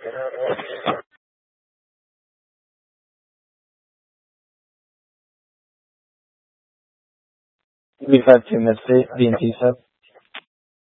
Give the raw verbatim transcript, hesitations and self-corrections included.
three five two Miss Street, B and T sub.